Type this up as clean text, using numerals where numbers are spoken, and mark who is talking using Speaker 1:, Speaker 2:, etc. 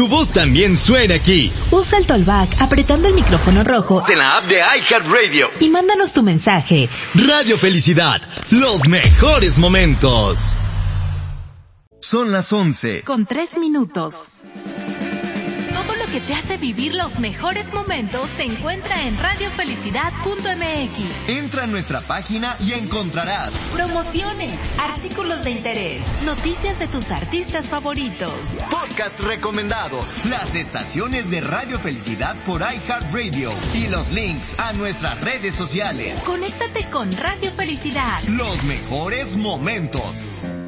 Speaker 1: tu voz también suena aquí.
Speaker 2: Usa el Tollback apretando el micrófono rojo
Speaker 1: en la app de iHeartRadio
Speaker 2: y mándanos tu mensaje.
Speaker 1: Radio Felicidad, los mejores momentos. Son las 11.
Speaker 2: Con 3 minutos. Todo lo que te hace vivir los mejores momentos se encuentra en radiofelicidad.mx.
Speaker 1: Entra a nuestra página y encontrarás
Speaker 2: promociones, artículos de interés, noticias de tus artistas favoritos,
Speaker 1: podcast recomendados, las estaciones de Radio Felicidad por iHeartRadio y los links a nuestras redes sociales.
Speaker 2: Conéctate con Radio Felicidad.
Speaker 1: Los mejores momentos.